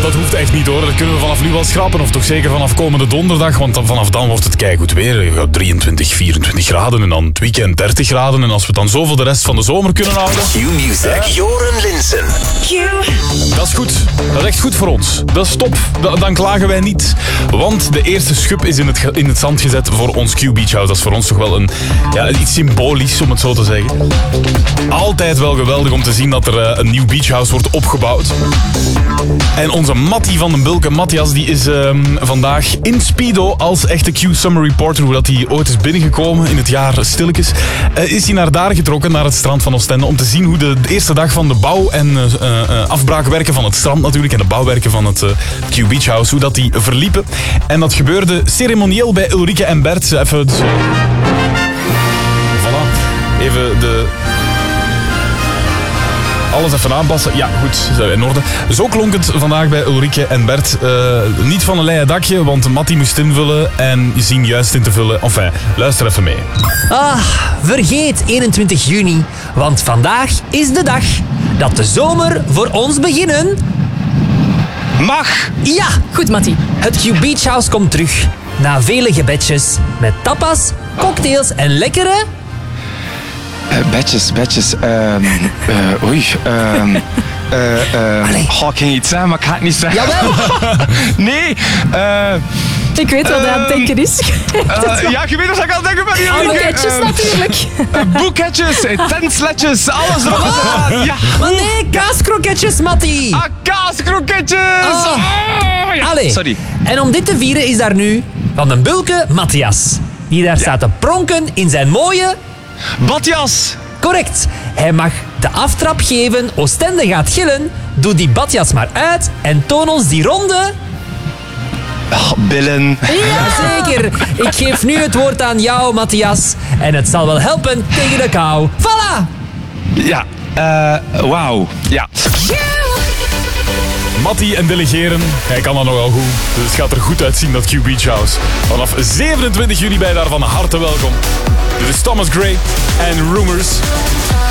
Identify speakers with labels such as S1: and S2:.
S1: dat hoeft echt niet hoor. Dat kunnen we vanaf nu wel schrappen. Of toch zeker vanaf komende donderdag. Want vanaf dan wordt het keigoed weer. Je gaat 23, 24 graden en dan het weekend 30 graden. En als we dan zoveel de rest van de zomer kunnen houden...
S2: Q-Music, Joren Linssen.
S1: Dat is goed. Dat is echt goed voor ons. Dat is top. Dan klagen wij niet. Want de eerste schub is in het zand gezet voor ons Q-Beach House. Dat is voor ons toch wel iets symbolisch, om het zo te zeggen. Altijd wel geweldig om te zien dat er een nieuw Beach House wordt opgebouwd. En onze Mattie van den Bulke, Matthias, die is vandaag in Speedo als echte Q-Summer Reporter. Hoe dat hij ooit is binnengekomen in het jaar stilletjes. Is hij naar daar getrokken, naar het strand van Oostende, om te zien hoe de eerste dag van de bouw en afbraakwerken van het strand natuurlijk en de bouwwerken van het Q-Beach House, hoe dat die verliepen. En dat gebeurde ceremonieel bij Ulrike en Bert. Even alles even aanpassen. Ja, goed, zijn we in orde. Zo klonk het vandaag bij Ulrike en Bert. Niet van een leien dakje, want Mattie moest invullen en zien juist in te vullen. Enfin, luister even mee.
S3: Vergeet 21 juni, want vandaag is de dag dat de zomer voor ons beginnen
S4: mag.
S3: Ja,
S5: Goed, Mattie.
S3: het Q-Beach House komt terug. Na vele gebedjes, met tapas, cocktails en lekkere...
S4: Bedjes. Oei. Ik ging iets zeggen, maar ik ga het niet zeggen.
S3: Jawel!
S4: Nee.
S5: Ik weet wat hij aan het denken is.
S4: Ja, je weet wat ik aan het denken ben hier.
S5: Boeketjes natuurlijk.
S4: Boeketjes, tensletjes, alles erop en eraan. Ja.
S3: Maar nee, kaaskroketjes, Mattie!
S4: Kaaskroketjes. Ja.
S3: Allee.
S4: Sorry.
S3: En om dit te vieren is daar nu Van den Bulke Matthias. Die daar staat te pronken in zijn mooie...
S4: Badjas.
S3: Correct. Hij mag de aftrap geven, Oostende gaat gillen. Doe die badjas maar uit en toon ons die ronde...
S4: Billen.
S3: Jazeker. Ik geef nu het woord aan jou, Matthias. En het zal wel helpen tegen de kou. Voilà!
S4: Ja. Wauw. Ja.
S1: Mattie en delegeren, hij kan dat nogal goed. Dus het gaat er goed uitzien, dat Q-Beach House. Vanaf 27 juni ben je daar van harte welkom. Dit is Thomas Gray en Rumors.